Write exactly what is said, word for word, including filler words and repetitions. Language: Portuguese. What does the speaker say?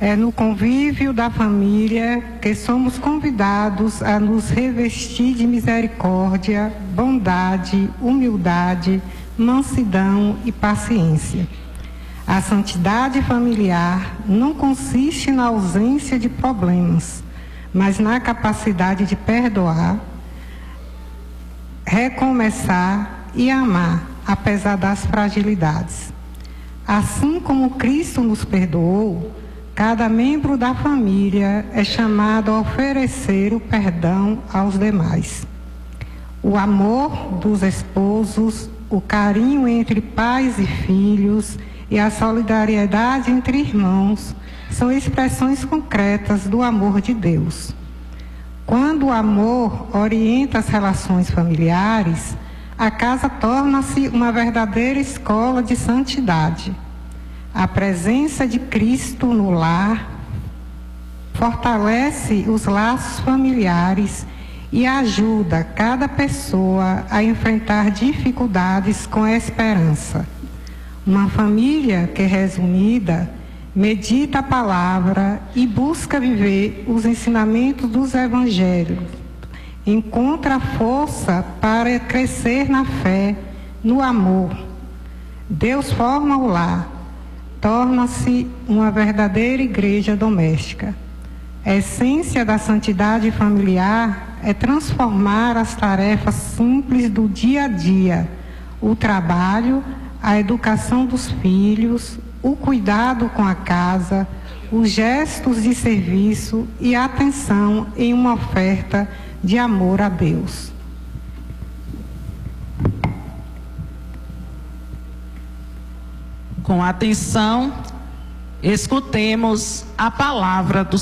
É no convívio da família que somos convidados a nos revestir de misericórdia, bondade, humildade, mansidão e paciência. A santidade familiar não consiste na ausência de problemas, mas na capacidade de perdoar, recomeçar e amar, apesar das fragilidades. Assim como Cristo nos perdoou, cada membro da família é chamado a oferecer o perdão aos demais. O amor dos esposos, o carinho entre pais e filhos e a solidariedade entre irmãos são expressões concretas do amor de Deus. Quando o amor orienta as relações familiares, a casa torna-se uma verdadeira escola de santidade. A presença de Cristo no lar fortalece os laços familiares e ajuda cada pessoa a enfrentar dificuldades com esperança. Uma família que, resumida, medita a palavra e busca viver os ensinamentos dos evangelhos, encontra força para crescer na fé, no amor. Deus forma o lar, torna-se uma verdadeira igreja doméstica. A essência da santidade familiar é transformar as tarefas simples do dia a dia, o trabalho, a educação dos filhos, o cuidado com a casa, os gestos de serviço e a atenção em uma oferta de amor a Deus. Com atenção, escutemos a palavra do